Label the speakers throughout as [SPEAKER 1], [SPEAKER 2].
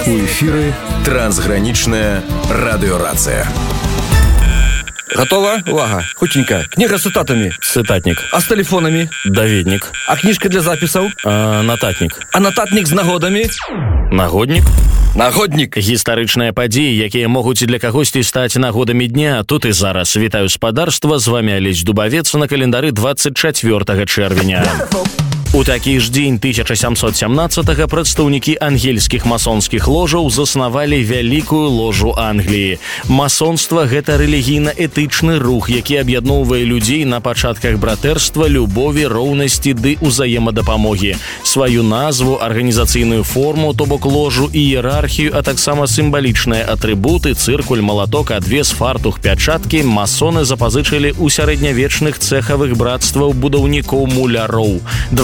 [SPEAKER 1] У эфіры трансгранічная радыёрацыя.
[SPEAKER 2] Готова? Увага. Хутенько. Книга с цитатами.
[SPEAKER 3] Цитатник.
[SPEAKER 2] А с телефонами?
[SPEAKER 3] Даведник.
[SPEAKER 2] А книжка для записаў?
[SPEAKER 3] Нататник.
[SPEAKER 2] А нататник з нагодамі?
[SPEAKER 3] Нагодник.
[SPEAKER 2] Нагодник.
[SPEAKER 3] Гістарычныя падзеі, якія могуць для кагосьці стаць нагодамі дня. Тут і зараз. Вітаю спадарства. З вами Алесь Дубавец на календары 24 чэрвеня. У такі ж дзень 1717-го прадстаўнікі ангельскіх масонскіх ложаў заснавалі вялікую ложу Англіі. Масонства – гэта рэлігійна-этычны рух, які аб'ядноўвае людзей на пачатках братэрства, любові, роўнасці ды ўзаемадапамогі. Сваю назву, арганізацыйную форму, то бок ложу і іерархію, а таксама сімвалічныя атрыбуты, цыркуль, малаток, адвес, фартух, пячаткі масоны запазычылі ў сярэднявечных цэхавых братстваў будаўнікоў-муляроў.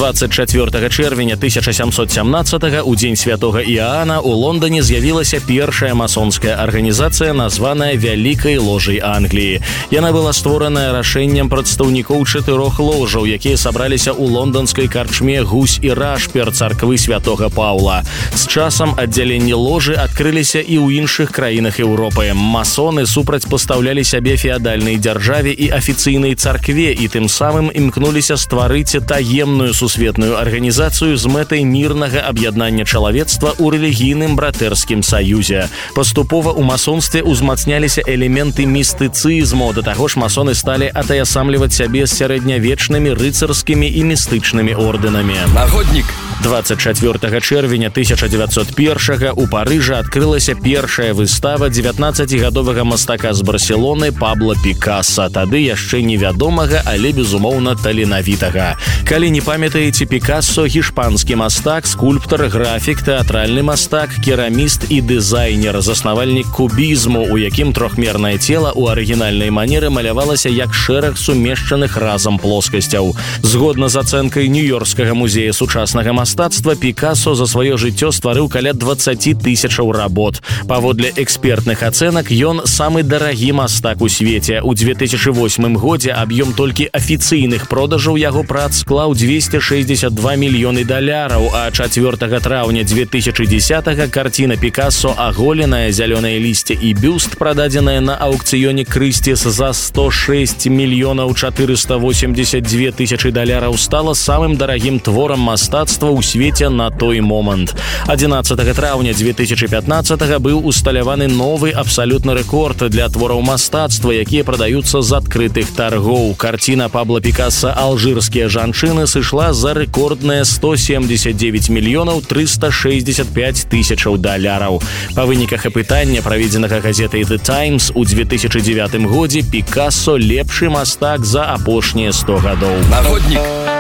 [SPEAKER 3] 24 чэрвеня 1717-го, у дзень святога Іаана, у Лондоне з'явілася першая масонская арганізацыя, названая Вялікай ложай Англіі. Яна была створаная рашэннем прадстаўнікоў 4 ложаў, якія сабраліся ў лонданскай карчме «Гусь і Рашпер» царквы святога Паўла. З часам аддзяленні ложы адкрыліся і ў іншых краінах Еўропы. Масоны супрацьпастаўлялі сябе феадальнай дзяржаве і афіцыйнай царкве і тым самым імкнуліся стварыць таемную сусветную арганізацыю з мэтай мірнага аб'яднання чалавецтва ў рэлігійным братэрскім саюзе. Паступова ў масонстве ўзмацняліся элементы містыцызму, да таго ж масоны сталі атаясамліваць сябе з сярэднявечнымі рыцарскімі і містычнымі ордэнамі.
[SPEAKER 2] Нагодник.
[SPEAKER 3] 24 чэрвеня 1901-го у Парыжа адкрылася першая выстава 19гадовага мастака з Барселоны Пабло Пікаса, тады яшчэ невядомага, але безумоўна таленавітага. Калі не памятаеце, Пікассо – гішпанскі мастак, скульптар, графік, тэатральны мастак, кераміст і дызайнер, заснавальнік кубізму, у якім трохмернае цела ў арыгінальнай манеры малявалася як шэраг сумешчаных разам плоскасцяў. Згодна з ацэнкай Нью-Йоркскага музея сучаснага мастацтва, Пікассо за сваё жыццё стварыў каля 20 тысячаў работ. Паводле экспертных ацэнак, ён самы дарагі мастак у свеце. У 2008 годзе аб'ём толькі афіцыйных продажаў яго прац склаў $262 мільёны, а 4 траўня 2010-го карціна Пікассо «Аголенае зялёнае лісце» і бюст, прададзеная на аўкцыёне Крыстіс за $106 мільёнаў 482 тысячы, стала самым дарагім творам мастацтва ў свеце на той момант. 11 траўня 2015-го быў усталяваны новы абсалютны рэкорд для твораў мастацтва, якія прадаюцца з адкрытых таргоў. Карціна Пабло Пікаса «Алжырскія жанчыны» сышла за рэкордныя $179 мільёнаў 365 тысячаў. Па выніках апытання, праведзенага газетай The Times, у 2009 годзе Пікассо лепшы мастак за апошнія 100 гадоў.
[SPEAKER 2] Нагодник.